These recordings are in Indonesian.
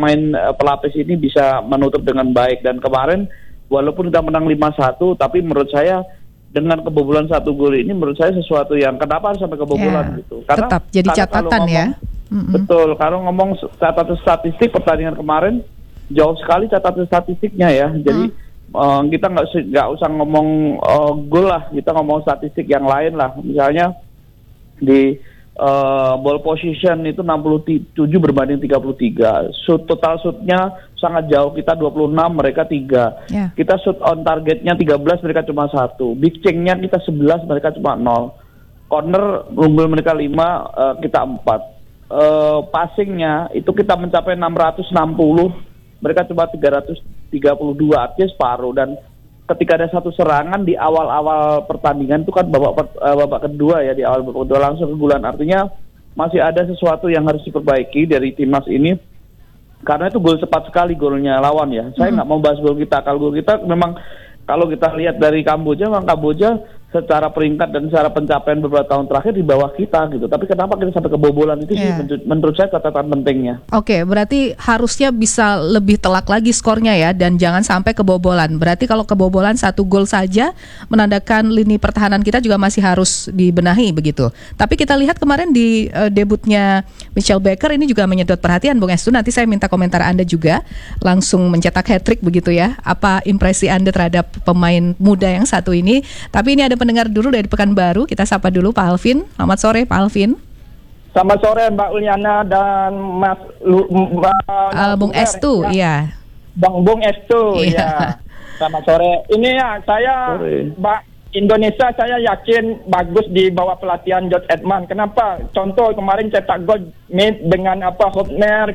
pemain pelapis ini bisa menutup dengan baik. Dan kemarin walaupun kita menang 5-1, tapi menurut saya dengan kebobolan 1 gol ini menurut saya sesuatu yang kenapa harus sampai kebobolan gitu. Karena tetap jadi catatan ya. Betul, kalau ngomong catatan statistik pertandingan kemarin jauh sekali catatan statistiknya ya. Jadi kita nggak usah ngomong gol lah, kita ngomong statistik yang lain lah. Misalnya di ball position itu 67 berbanding 33. Total shootnya sangat jauh, kita 26, mereka 3. Kita shoot on targetnya 13, mereka cuma 1. Big changnya kita 11, mereka cuma 0. Corner unggul mereka 5, kita 4. Passingnya itu kita mencapai 660, mereka cuma 332, artinya separuh. Dan ketika ada satu serangan di awal-awal pertandingan itu kan babak kedua ya, di awal babak kedua langsung keunggulan, artinya masih ada sesuatu yang harus diperbaiki dari timnas ini, karena itu gol cepat sekali golnya lawan ya. Saya nggak mau bahas gol kita, kalau gol kita memang kalau kita lihat dari Kamboja, memang Kamboja secara peringkat dan secara pencapaian beberapa tahun terakhir di bawah kita gitu. Tapi kenapa kita sampai kebobolan itu sih menurut saya catatan pentingnya. Oke, berarti harusnya bisa lebih telak lagi skornya ya, dan jangan sampai kebobolan. Berarti kalau kebobolan 1 gol saja menandakan lini pertahanan kita juga masih harus dibenahi begitu. Tapi kita lihat kemarin di debutnya Michelle Baker ini juga menyedot perhatian Bung Estu. Nanti saya minta komentar Anda juga, langsung mencetak hat-trick begitu ya. Apa impresi Anda terhadap pemain muda yang satu ini? Tapi ini ada pendengar dulu dari Pekanbaru, kita sapa dulu Pak Alvin. Selamat sore Pak Alvin. Selamat sore Mbak Uliana dan Mas Bung Estu, ya. Bung Estu, ya. Selamat sore. Ini ya, saya Mbak Indonesia saya yakin bagus di bawah pelatihan George Edman. Kenapa? Contoh kemarin cetak gol dengan Hopner,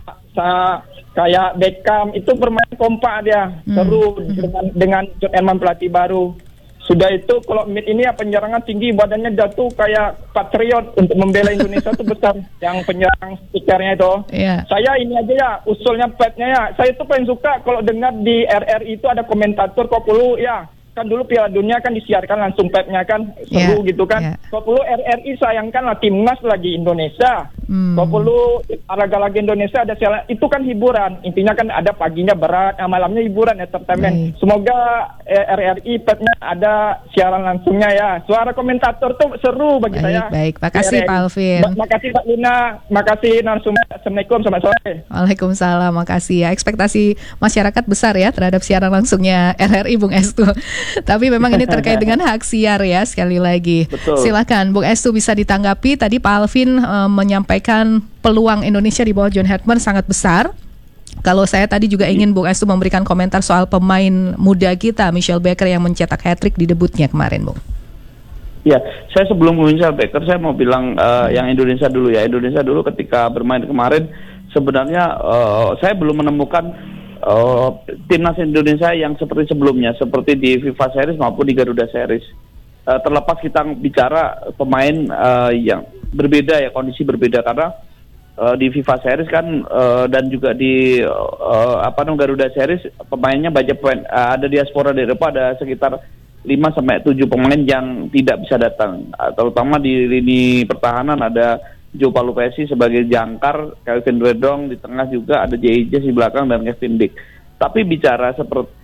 kayak Beckham, itu bermain kompak dia, seru dengan George Edman pelatih baru. Sudah itu kalau Mid ini ya penyerangan tinggi, badannya jatuh kayak patriot untuk membela Indonesia itu besar. Yang penyerang stikernya itu. Saya ini aja ya, usulnya Pepnya ya. Saya tuh paling suka kalau dengar di RRI itu ada komentator kok perlu ya. Kan dulu Piala Dunia kan disiarkan langsung Pepnya kan, seru gitu kan. Kok perlu RRI sayangkan lah timnas lagi Indonesia. Kok perlu laga-laga Indonesia ada siaran, itu kan hiburan. Intinya kan ada paginya berat, malamnya hiburan, entertainment. Semoga RRI Pepnya ada siaran langsungnya ya. Suara komentator tuh seru bagi saya. Baik, makasih Pak Alvin. Makasih Pak Lina, makasih narasumber. Assalamualaikum, selamat sore. Waalaikumsalam, makasih ya. Ekspektasi masyarakat besar ya terhadap siaran langsungnya RRI Bung Estu. Tapi memang ini terkait dengan hak siar ya, sekali lagi. Betul. Silakan Bung Estu bisa ditanggapi. Tadi Pak Alvin menyampaikan peluang Indonesia di bawah John Hedman sangat besar. Kalau saya tadi juga ingin Bung Estu memberikan komentar soal pemain muda kita, Michelle Baker yang mencetak hat-trick di debutnya kemarin, Bung. Ya, saya sebelum Michelle Baker, saya mau bilang yang Indonesia dulu ya. Indonesia dulu ketika bermain kemarin, sebenarnya saya belum menemukan timnas Indonesia yang seperti sebelumnya, seperti di FIFA Series maupun di Garuda Series. Terlepas kita bicara pemain yang berbeda ya, kondisi berbeda, karena di FIFA Series kan dan juga di Garuda Series pemainnya banyak pemain, ada diaspora dari Eropa, ada sekitar 5-7 pemain yang tidak bisa datang, terutama di lini pertahanan ada Joe Palupesi sebagai jangkar, Kelvin Redong di tengah, juga ada JJ di belakang dan Kevin Dick. Tapi bicara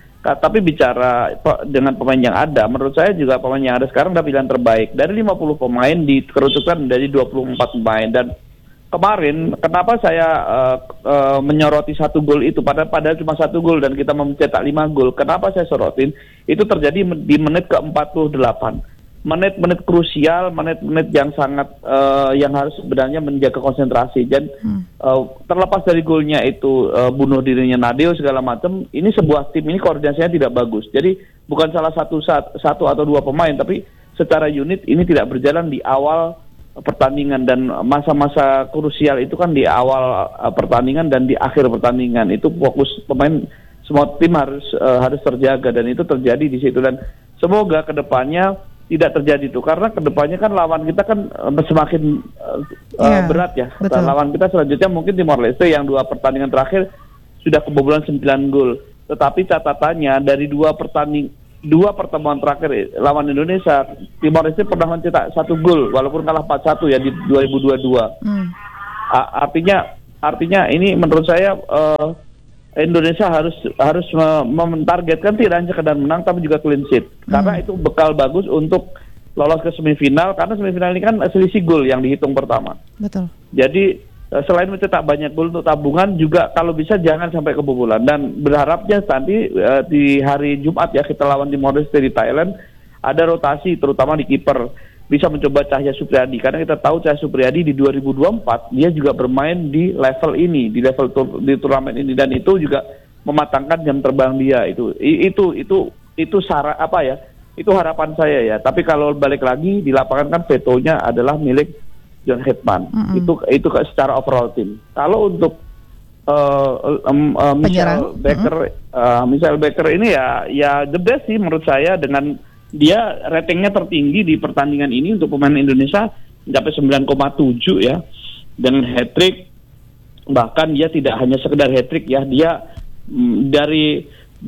dengan pemain yang ada, menurut saya juga pemain yang ada sekarang adalah pilihan terbaik. Dari 50 pemain dikerucutkan menjadi 24 pemain. Dan kemarin kenapa saya menyoroti 1 gol itu, padahal cuma 1 gol dan kita mencetak 5 gol. Kenapa saya sorotin? Itu terjadi di menit ke-48. Menit-menit krusial, menit-menit yang sangat yang harus sebenarnya menjaga konsentrasi. Dan terlepas dari golnya itu bunuh dirinya Nadeo segala macam, ini sebuah tim ini koordinasinya tidak bagus. Jadi bukan salah satu atau 2 pemain, tapi secara unit ini tidak berjalan di awal pertandingan, dan masa-masa krusial itu kan di awal pertandingan dan di akhir pertandingan. Itu fokus pemain, semua tim harus terjaga, dan itu terjadi di situ. Dan semoga kedepannya tidak terjadi itu, karena kedepannya kan lawan kita kan semakin berat ya. Betul. Lawan kita selanjutnya mungkin Timor Leste yang 2 pertandingan terakhir sudah kebobolan 9 gol. Tetapi catatannya dari 2 pertemuan terakhir lawan Indonesia, Timor Leste pernah mencetak 1 gol walaupun kalah 4-1 ya di 2022. Artinya Artinya ini menurut saya Indonesia harus mentargetkan tidak hanya sekedar menang tapi juga clean sheet. Karena itu bekal bagus untuk lolos ke semifinal, karena semifinal ini kan selisih gol yang dihitung pertama. Betul. Jadi selain mencetak banyak gol untuk tabungan, juga kalau bisa jangan sampai kebobolan. Dan berharapnya nanti di hari Jumat ya, kita lawan Timor Leste di Thailand, ada rotasi terutama di kiper. Bisa mencoba Cahya Supriyadi, karena kita tahu Cahya Supriyadi di 2024 dia juga bermain di level ini, di di turnamen ini, dan itu juga mematangkan jam terbang dia. Itu itu harapan saya ya. Tapi kalau balik lagi di lapangan kan vetonya adalah milik John Hetman. Itu secara overall tim. Kalau untuk Michael Becker ini ya the best sih menurut saya, dengan dia ratingnya tertinggi di pertandingan ini untuk pemain Indonesia mencapai 9,7 ya, dengan hat-trick. Bahkan dia tidak hanya sekedar hat-trick ya, dia dari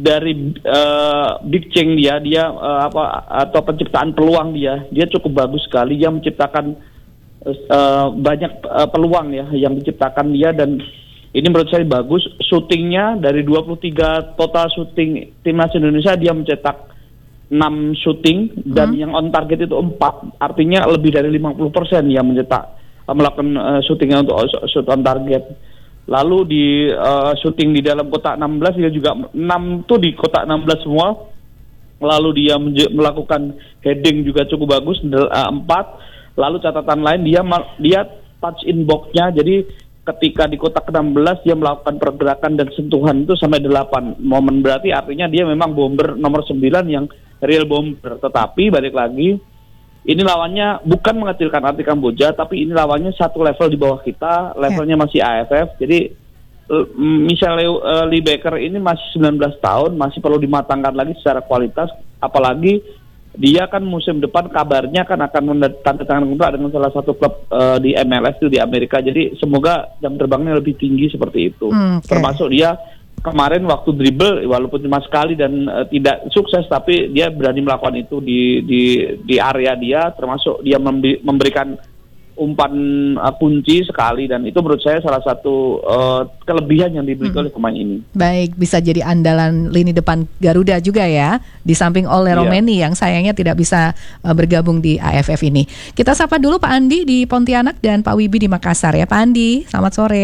big chance dia atau penciptaan peluang dia cukup bagus sekali. Dia menciptakan banyak peluang ya yang diciptakan dia, dan ini menurut saya bagus. Shootingnya dari 23 total shooting timnas Indonesia, dia mencetak 6 shooting dan yang on target itu 4, artinya lebih dari 50% yang melakukan shootingnya untuk shoot on target. Lalu di shooting di dalam kotak 16 dia juga 6 tuh di kotak 16 semua. Lalu dia melakukan heading juga cukup bagus 4. Lalu catatan lain dia touch in box-nya, jadi ketika di kotak 16 dia melakukan pergerakan dan sentuhan itu sampai 8 momen, berarti artinya dia memang bomber nomor 9 yang real bomber. Tetapi balik lagi, ini lawannya bukan mengecilkan arti Kamboja, tapi ini lawannya satu level di bawah kita, levelnya masih AFF. Jadi Michael Lee Becker ini masih 19 tahun, masih perlu dimatangkan lagi secara kualitas, apalagi dia kan musim depan kabarnya kan akan menandatangani kontrak dengan salah satu klub di MLS itu di Amerika. Jadi semoga jam terbangnya lebih tinggi seperti itu. Termasuk dia kemarin waktu dribble walaupun cuma sekali dan tidak sukses, tapi dia berani melakukan itu di area dia, termasuk dia memberikan umpan kunci sekali, dan itu menurut saya salah satu kelebihan yang dimiliki oleh pemain ini. Baik, bisa jadi andalan lini depan Garuda juga ya, di samping Ole Romeni yang sayangnya tidak bisa bergabung di AFF ini. Kita sapa dulu Pak Andi di Pontianak dan Pak Wibi di Makassar ya. Pak Andi, selamat sore.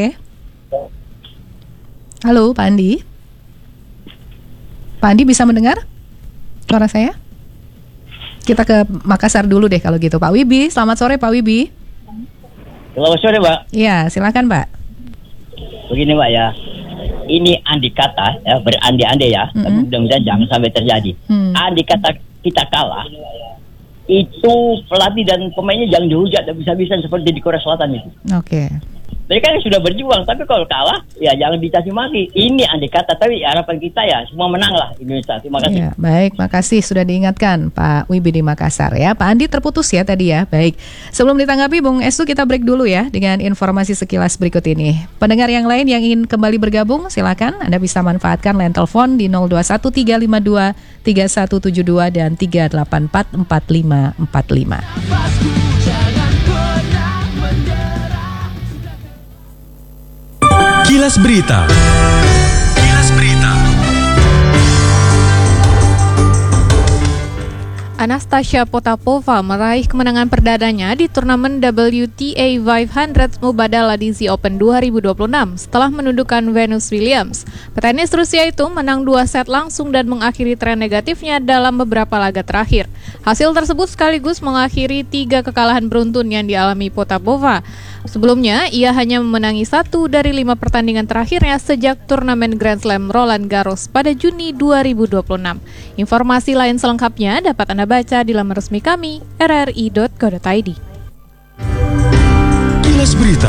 Halo Pak Andi. Pak Andi bisa mendengar suara saya? Kita ke Makassar dulu deh kalau gitu. Pak Wibi, selamat sore Pak Wibi. Selamat sore Mbak. Iya, silakan Mbak. Begini Mbak ya, ini andai kata ya, berandai-andai ya, tapi mudah-mudahan jangan sampai terjadi. Andai kata kita kalah, itu pelatih dan pemainnya jangan dihujat habis-habisan seperti di Korea Selatan itu. Oke. Mereka kan sudah berjuang, tapi kalau kalah ya jangan dicaci maki. Ini andai kata, tapi harapan kita ya semua menang lah Indonesia. Terima kasih. Ya, baik, makasih sudah diingatkan Pak Wibi di Makassar ya. Pak Andi terputus ya tadi ya. Baik, sebelum ditanggapi Bung Estu, kita break dulu ya dengan informasi sekilas berikut ini. Pendengar yang lain yang ingin kembali bergabung silakan, Anda bisa manfaatkan line telepon di 0213523172 dan 3844545. Kilas Berita. Anastasia Potapova meraih kemenangan perdananya di turnamen WTA 500 Mubadala DZ Open 2026 setelah menundukkan Venus Williams. Petenis Rusia itu menang 2 set langsung dan mengakhiri tren negatifnya dalam beberapa laga terakhir. Hasil tersebut sekaligus mengakhiri 3 kekalahan beruntun yang dialami Potapova. Sebelumnya, ia hanya memenangi 1 dari 5 pertandingan terakhirnya sejak turnamen Grand Slam Roland Garros pada Juni 2026. Informasi lain selengkapnya dapat Anda baca di laman resmi kami, rri.co.id. Kilas Berita.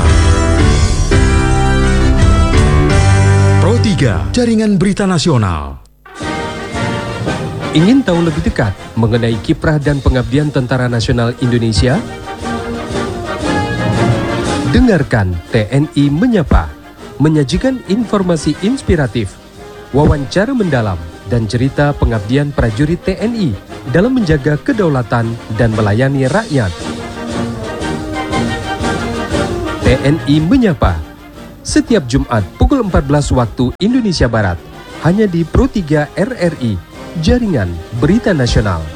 Pro 3, Jaringan Berita Nasional. Ingin tahu lebih dekat mengenai kiprah dan pengabdian Tentara Nasional Indonesia? Dengarkan TNI Menyapa, menyajikan informasi inspiratif, wawancara mendalam, dan cerita pengabdian prajurit TNI dalam menjaga kedaulatan dan melayani rakyat. TNI Menyapa, setiap Jumat pukul 14 waktu Indonesia Barat, hanya di Pro 3 RRI, Jaringan Berita Nasional.